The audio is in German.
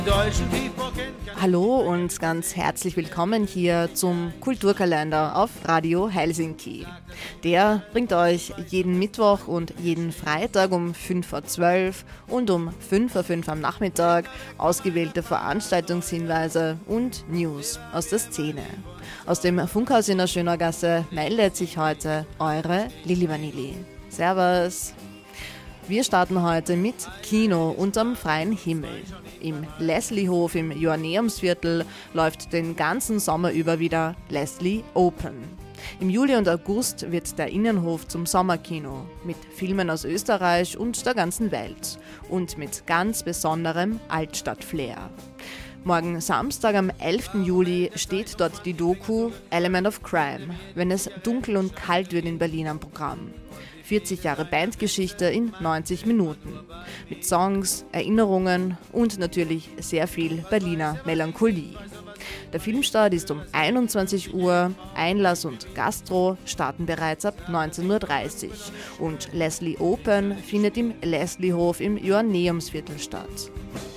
Hallo und ganz herzlich willkommen hier zum Kulturkalender auf Radio Helsinki. Der bringt euch jeden Mittwoch und jeden Freitag um 5:12 Uhr und um 5:05 Uhr am Nachmittag ausgewählte Veranstaltungshinweise und News aus der Szene. Aus dem Funkhaus in der Schönergasse meldet sich heute eure Lili Vanilli. Servus! Wir starten heute mit Kino unterm freien Himmel. Im Leslie-Hof im Joanneumsviertel läuft den ganzen Sommer über wieder Leslie Open. Im Juli und August wird der Innenhof zum Sommerkino mit Filmen aus Österreich und der ganzen Welt und mit ganz besonderem Altstadt-Flair. Morgen Samstag am 11. Juli steht dort die Doku Element of Crime, wenn es dunkel und kalt wird in Berlin am Programm. 40 Jahre Bandgeschichte in 90 Minuten. Mit Songs, Erinnerungen und natürlich sehr viel Berliner Melancholie. Der Filmstart ist um 21 Uhr, Einlass und Gastro starten bereits ab 19:30 Uhr und Leslie Open findet im Leslie-Hof im Joanneumsviertel statt.